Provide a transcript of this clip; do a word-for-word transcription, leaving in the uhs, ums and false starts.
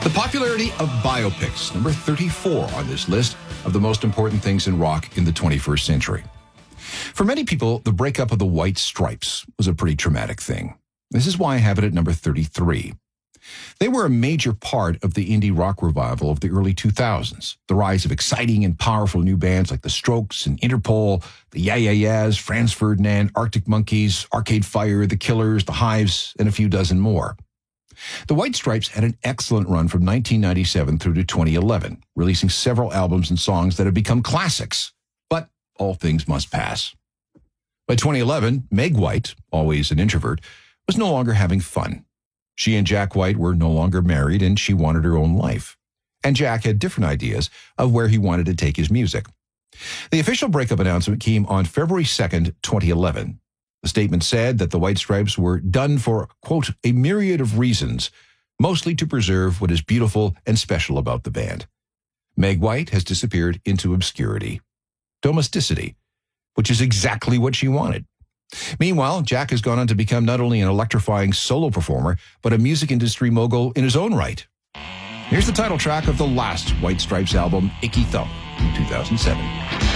The popularity of biopics, number thirty-four on this list of the most important things in rock in the twenty-first century. For many people, the breakup of the White Stripes was a pretty traumatic thing. This is why I have it at number thirty-three. They were a major part of the indie rock revival of the early two thousands, the rise of exciting and powerful new bands like The Strokes and Interpol, the Yeah Yeah Yeahs, Franz Ferdinand, Arctic Monkeys, Arcade Fire, The Killers, The Hives, and a few dozen more. The White Stripes had an excellent run from nineteen ninety-seven through to twenty eleven, releasing several albums and songs that have become classics. But all things must pass. By twenty eleven, Meg White, always an introvert, was no longer having fun. She and Jack White were no longer married, and she wanted her own life. And Jack had different ideas of where he wanted to take his music. The official breakup announcement came on February second, twenty eleven. The statement said that the White Stripes were done for, quote, a myriad of reasons, mostly to preserve what is beautiful and special about the band. Meg White has disappeared into obscurity. Domesticity, which is exactly what she wanted. Meanwhile, Jack has gone on to become not only an electrifying solo performer, but a music industry mogul in his own right. Here's the title track of the last White Stripes album, Icky Thump, from two thousand seven.